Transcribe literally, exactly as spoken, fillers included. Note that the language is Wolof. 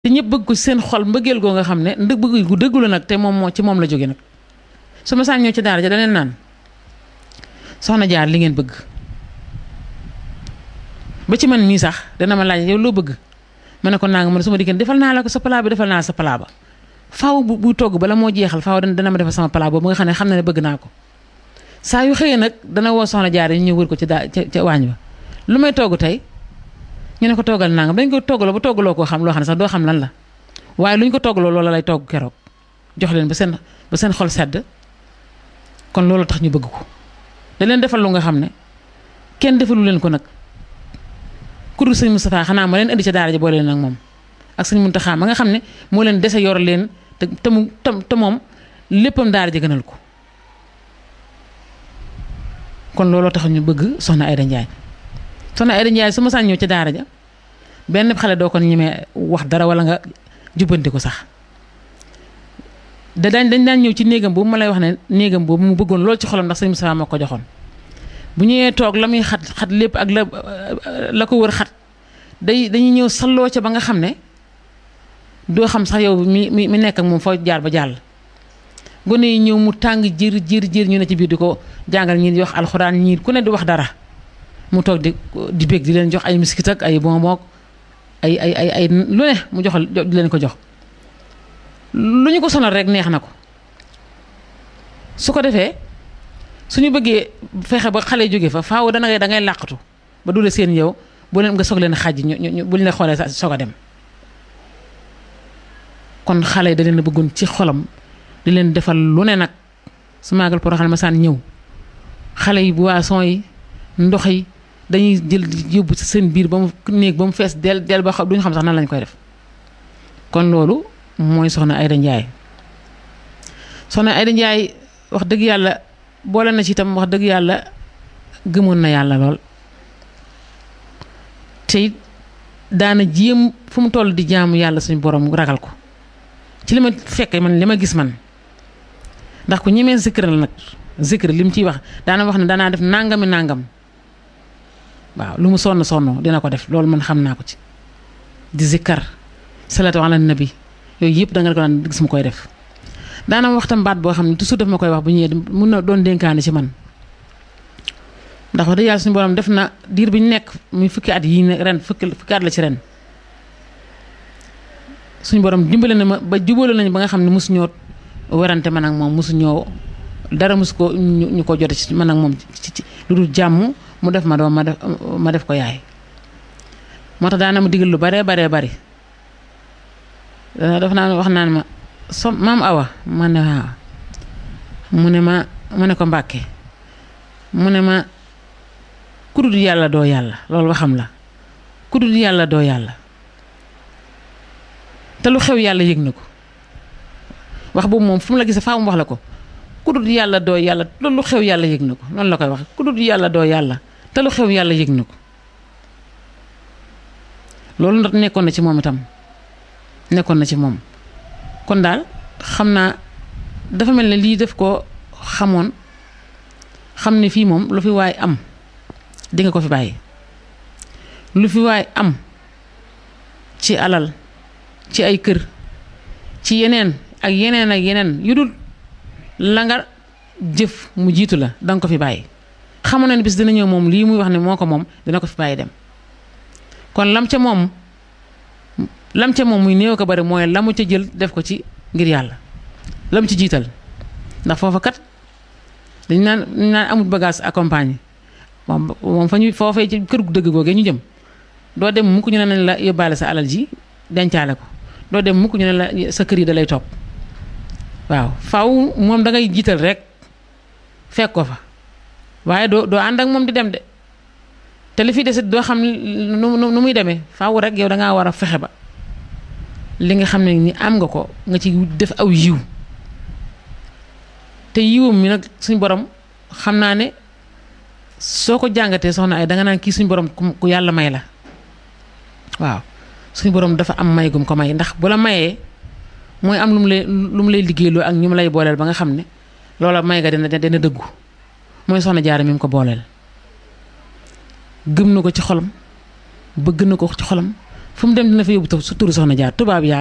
te ñëpp bëgg ko seen xol mbëggeel goo nga xam ne ndëg bëgg gu dëggula nag te moom moo ci moom la jóge nag su ma saan ñëw ci daara ja da leen naan soxna jaar li ngeen bëgg ba ci man mii sax dana ma laaj yow loo bëgg ma ne ko naa nga ma ne su ma dikkee defal naa la ko sa palaa bi defal naa sa palaa ba faaw bu bu togg bala moo jeexal faaw dana ma defal sama palaa boobu nga xam ne xam na ne bëgg naa ko saa yu xëyee nag dana woo soxna jaar yi ñu ñëw wër ko ci daa ca ca waañ ba lu may togg tey ñu ne ko toggal naa nga dañ ko toggaloo ba toggaloo koo xam loo xam ne sax doo xam lan la waaye lu ñu ko toggaloo loola lay togg keroog jox leen ba seen ba seen xol sedd kon loolu tax ñu bëgg ko da leen defal lu nga xam ne kenn defalu leen ko nag ku dul sëñ Moustapha xanaa ma leen indi ca daara ja boole leen ak moom ak sëñ Muntaxa ma nga xam ne moo leen dese yor leen te te mu te moom léppam daara ja gënal ko kon looloo tax ñu bëgg soxna Aïda Ndiaye soxna Aïda Ndiaye su ma saan ñëw ca daara ja benn xale doo ko ñemee wax dara wala nga jubbanti ko sax da daañ dañ daan ñëw ci néegam boobu ma lay wax ne néegam boobu mu bëggoon loolu ci xolam ndax sëñ Moustapha moo ko joxoon bu ñëwee toog la muy xat xat lépp ak la la ko wër xat day dañuy ñëw salloo ca ba nga xam ne doo xam sax yow mi mi mi nekk ak moom foo jaar ba jàll gone yi ñëw mu tàng jër jër jër ñu ne ci biir di ko jàngal ñii di wax alxuraan ñii ku ne di wax dara mu toog di di bég di leen jox ay miskit ak ay bonbon ay ay ay ay lu ne mu joxal di leen ko jox lu ñu ko sonal rek neex na ko su ko defee suñu bëggee fexe ba xale jóge fa faaw dana ngay da ngay làqatu ba dule seen yow boo leen nga soog leen xàjj ñu ñu bu ñu la xoolee soog a dem kon xale yi da leen a bëggoon ci xolam di leen defal lu ne nag su maagal Porokhane ma saan ñëw xale yi boisson yi ndox yi dañuy jël yóbbu ci seen biir ba mu néeg ba mu fees del del ba xam duñu xam sax nan lañ koy def kon loolu mooy soxna Aïda Ndiaye soxna Aïda Ndiaye wax dëgg yàlla boole na ci itam wax dëgg yàlla gëmoon na yàlla lool te it daana jéem fu mu toll di jaamu yàlla suñu borom ragal ko ci li ma fekkee man li ma gis man ndax ku ñemee zikr la nag zikr li mu ciy wax daana wax ne daanaa def nangami nangam waaw lu mu sonn sonn dina ko def loolu man xam naa ko ci di zikkar salatu ala nabi yooyu yëpp da nga ko daan gis mu koy def daana wax tam baat boo xam ne toujours daf ma koy wax bu ñëwee mun na doon dénkaane ci man ndax wax dëgg yàlla suñu borom def na diir bi ñu nekk muy fukki at yii ren fukki fukki at la ci ren suñu borom dimbale na ma ba jubóole nañu ba nga xam ne mosu ñoo werante man ak moom mosu ñoo dara mosu ko ñu ko jote ci man ak moom ci ci lu dul jàmm mu def ma doom ma def ma def ko yaay moo tax daana ma digal lu baree baree bari daf naa wax naan ma so maam Awa ma ne waaw mu ne ma mu ne ko Mbàkke mu ne ma ku dul yàlla doo yàlla loolu waxam la ku dul yàlla doo yàlla te lu xew yàlla yëg na ko wax boobu moom fu mu la gisee faa mu wax la ko ku dul yàlla doo yàlla te lu xew yàlla yëg na ko noonu la koy wax ku dul yàlla doo yàlla te lu xew yàlla yëg na ko loolu ndax nekkoon na ci moom itam nekkoon na ci moom kon daal xam naa dafa mel ne lii def ko xamoon xam ne fii moom lu fi waay am di nga ko fi bàyyi lu fi waay am ci alal ci ay kër ci yeneen ak yeneen ak yeneen yu dul la nga jëf mu jiitu la danga ko fi bàyyi xamoon na ne bis dina ñëw moom lii muy wax ne moo ko moom dina ko fi bàyyi dem kon lam ca moom lam ca moom muy néew ko bari mooy la mu ca jël def ko ci ngir yàlla lam ci jiital ndax foofa kat dañu naan dañu naan amul bagage accompagné moom moom fa ñu foofee ci kër gu dëgg googee ñu jëm doo dem mukk ñu ne nañ la yóbbaale sa alal ji dencaale ko doo dem mukk ñu ne la sa kër yi da lay topp waaw faw moom da ngay jiital rek fekk ko fa waaye doo doo ànd ak moom di dem de te li fi desit doo xam nu nu muy demee faw rek yow da ngaa war a fexe ba li nga xam ne ni am nga ko nga ci def aw yiw te yiwam mi nag suñ borom xam naa ne soo ko jàngatee soxna ay danga naan kii suñ borom ku yàlla may la waaw suñu borom dafa am may gum ko may ndax bu la mayee mooy am lu mu lay lu mu lay liggéeyloo ak ñu mu lay booleel ba nga xam ne loola may ga dina dina dëggu mooy soxna Jaara mi mu ko booleel gëm na ko ci xolam bëgg na ko ci xolam fu mu dem dina fa yóbbu su turu soxna jaar tubaab yaa